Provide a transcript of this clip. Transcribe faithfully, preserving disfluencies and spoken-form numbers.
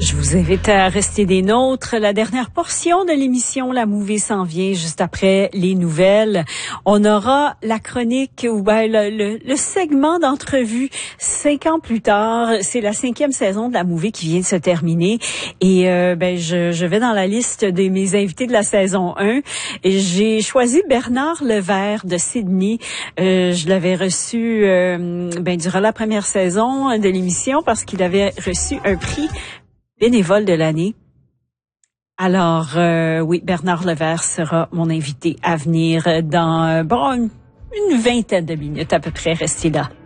Je vous invite à rester des nôtres. La dernière portion de l'émission La Mouvée s'en vient juste après les nouvelles. On aura la chronique ou ben le, le, le segment d'entrevue cinq ans plus tard. C'est la cinquième saison de La Mouvée qui vient de se terminer et euh, ben je, je vais dans la liste de mes invités de la saison un. Et j'ai choisi Bernard Levert de Sydney. Euh, je l'avais reçu euh, ben durant la première saison de l'émission parce qu'il avait reçu un prix bénévole de l'année. Alors, euh, oui, Bernard Levert sera mon invité à venir dans, bon, une, une vingtaine de minutes à peu près. Restez là.